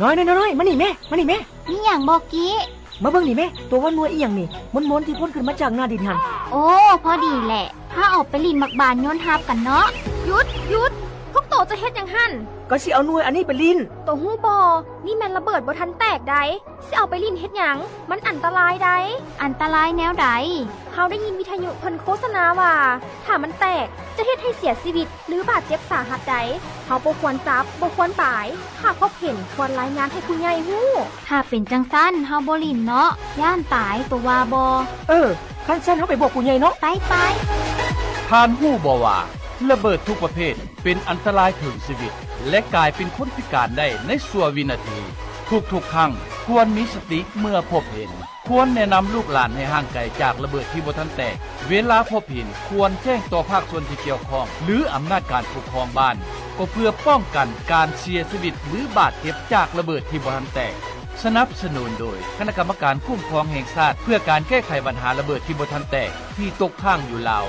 น้อยมานี่แม่นี่หยังบอกกี้มาเบิ่งนี่แม่ตัวว่าหน่วยอีหยังนี่ม้วนๆที่พ่นขึ้นมาจากหน้าดินหั่นโอ้พอดีแหละถ้าออกไปลินมักบานโยนทับกันเนาะหยุดพวกโตจะเฮ็ดหยังหั่นก็สิเอาหน่วยอันนี้ไปลินโตฮู้บ่นี่แม่นระเบิดบ่ทันแตกใดสิเอาไปลินเฮ็ดหยังมันอันตรายใดอันตรายแนวใดเฮาได้ยินวิทยุเพิ่นโฆษณาว่าถ้ามันแตกจะเฮ็ดให้เสียชีวิตหรือบาดเจ็บสาหัสใดเฮาบ่ควรจับบ่ควรปายถ้าพบเห็นควรรายงานให้ผู้ใหญ่ฮู้ถ้าเป็นจังซั่นเฮาบ่ลินเนาะย่านตายตัวว่าบ่คันซั่นเฮาไปบอกผู้ใหญ่เนาะไปท่านฮู้บ่ว่าระเบิดทุกประเภทเป็นอันตรายถึงชีวิตและกลายเป็นคนพิการได้ในชั่ววินาทีทุกครั้งควรมีสติเมื่อพบเห็นควรแนะนำลูกหลานให้ห่างไกลจากระเบิดที่บ่ทันแตกเวลาพบเห็นควรแจ้งต่อภาคส่วนที่เกี่ยวข้องหรืออำนาจการปกครองบ้านก็เพื่อป้องกันการเสียชีวิตหรือบาดเจ็บจากระเบิดที่บ่ทันแตกสนับสนุนโดยคณะกรรมการคุ้มครองแห่งชาติเพื่อการแก้ไขปัญหาระเบิดที่บ่ทันแตกที่ตกค้างอยู่ลาว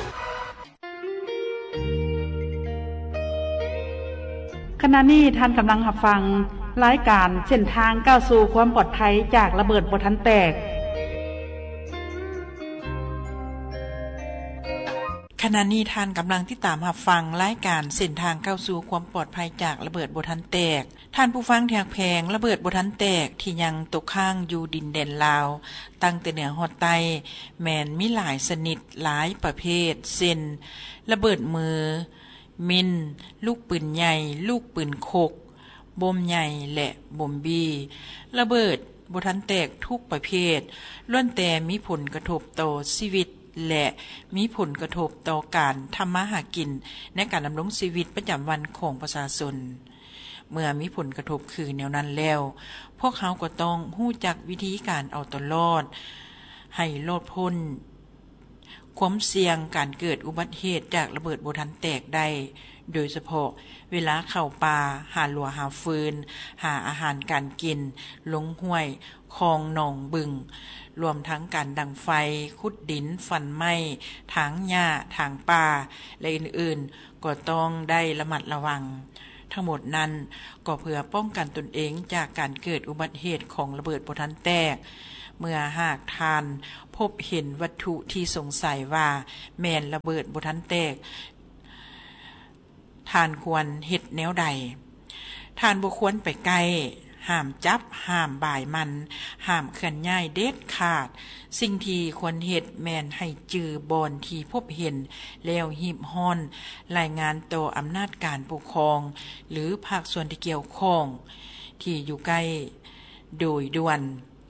ขณะนี้ท่านกำลังรับฟังรายการเส้นทางก้าวสู่ความปลอดภัยจากระเบิดบ่ทันแตกขณะนี้ท่านกำลังติดตามรับฟังรายการเส้นทางก้าวสู่ความปลอดภัยจากระเบิดบ่ทันแตกท่านผู้ฟังที่รักแพงระเบิดบ่ทันแตกที่ยังตกค้างอยู่ดินแดนลาวตั้งแต่เหนือฮอดใต้แม่นมีหลายชนิดหลายประเภทเช่นระเบิดมือมินลูกปืนใหญ่ลูกปืนคกบมใหญ่และบมบีระเบิดบ่ทันแตกทุกประเภทล้วนแต่มีผลกระทบต่อชีวิตและมีผลกระทบต่อการทำมาหากินในการดำรงชีวิตประจำวันของประชาชนเมื่อมีผลกระทบคือแนวนั้นแล้วพวกเขาก็ต้องรู้จักวิธีการเอาตัวรอดให้รอดพ้นความเสี่ยงการเกิดอุบัติเหตุจากระเบิดบ่ทันแตกได้โดยเฉพาะเวลาเข้าป่าหาหลัวหาฟืนหาอาหารการกินลงห้วยคลองหนองบึงรวมทั้งการดังไฟขุดดินฟันไม้ถางหญ้าถางป่าและอื่นๆก็ต้องได้ระมัดระวังทั้งหมดนั้นก็เพื่อป้องกันตนเองจากการเกิดอุบัติเหตุของระเบิดบ่ทันแตกเมื่อหากท่านพบเห็นวัตถุที่สงสัยว่าแม่นระเบิดบ่ทันแตกท่านควรเฮ็ดแนวใดท่านบ่ควรไปใกล้ห้ามจับห้ามบ่ายมันห้ามเคลื่อนย้ายเด็ดขาดสิ่งที่ควรเฮ็ดแม่นให้จื้อบอนที่พบเห็นแล้วหีบฮ้อนรายงานต่ออำนาจการปกครองหรือภาคส่วนที่เกี่ยวข้องที่อยู่ใกล้โดยด่วน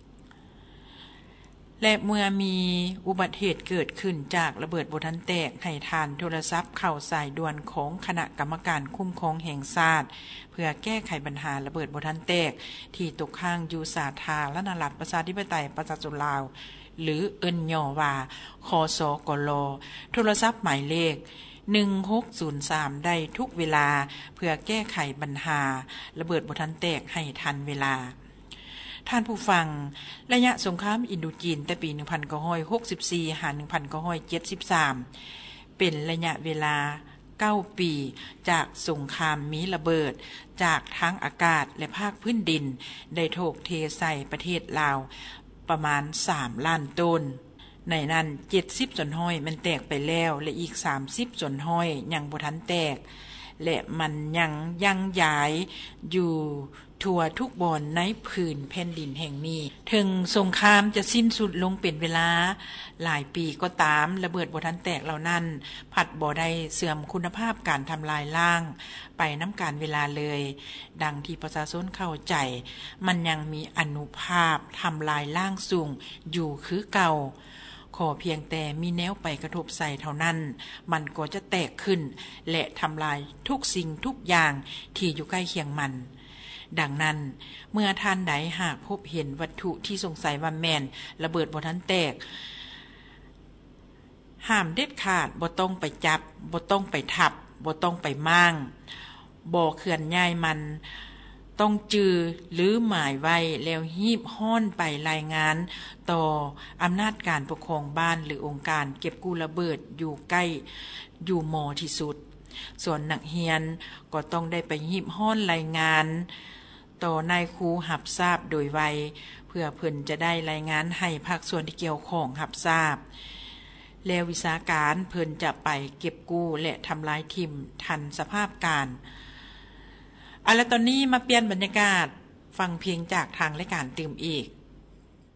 และเมื่อมีอุบัติเหตุเกิดขึ้นจากระเบิดบ่ทันแตกให้ทานโทรศัพท์เข้าสายด่วนของคณะกรรมการคุ้มครองแห่งชาติเพื่อแก้ไขปัญหาระเบิดบ่ทันแตกที่ตกค้างอยู่สาธารณรัฐประชาธิปไตยประชาชนลาวหรือเอิ้นย่อว่าคสกลโทรศัพท์หมายเลข1603ได้ทุกเวลาเพื่อแก้ไขปัญหาระเบิดบ่ทันแตกให้ทันเวลาท่านผู้ฟังระยะสงครามอินโดจีนแต่ปี1964หา1973เป็นระยะเวลา9ปีจากสงครามมีระเบิดจากทั้งอากาศและภาคพื้นดินได้ถูกเทใส่ประเทศลาวประมาณ3ล้านต้นในนั้น70ส่วนห้อยมันแตกไปแล้วและอีก30ส่วนห้อยยังบ่ทันแตกและมันยังย้ายอยู่ทั่วทุกบอนในพื้นแผ่นดินแห่งนี้ถึงสงครามจะสิ้นสุดลงเป็นเวลาหลายปีก็ตามระเบิดบ่ทันแตกเหล่านั้นผัดบ่ได้เสื่อมคุณภาพการทำลายล้างไปน้ำการเวลาเลยดังที่ประชาชนเข้าใจมันยังมีอนุภาพทำลายล้างสูงอยู่คือเก่าขอเพียงแต่มีแนวไปกระทบใส่เท่านั้นมันก็จะแตกขึ้นและทำลายทุกสิ่งทุกอย่างที่อยู่ใกล้เคียงมันดังนั้นเมื่อท่านใดหากพบเห็นวัตถุที่สงสัยว่าแม่นระเบิดบ่ทันแตกห้ามเด็ดขาดบ่ต้องไปจับบ่ต้องไปทับบ่ต้องไปมั่งบ่เคลื่อนย้ายมันต้องจือหรือหมายไว้แล้วหีบห้อนไปรายงานต่ออำนาจการปกครองบ้านหรือองค์การเก็บกู้ระเบิดอยู่ใกล้อยู่หมอที่สุดส่วนนักเรียนก็ต้องได้ไปหีบห้อนรายงานต่อนายครูรับทราบโดยไวเพื่อเพิ่นจะได้รายงานให้ภาคส่วนที่เกี่ยวข้องรับทราบแล้ววิชาการเพิ่นจะไปเก็บกู้และทำลายทิ่มทันสภาพการแล้วตอนนี้มาเปลี่ยนบรรยากาศฟังเพลงจากทางรายการตื่มอีก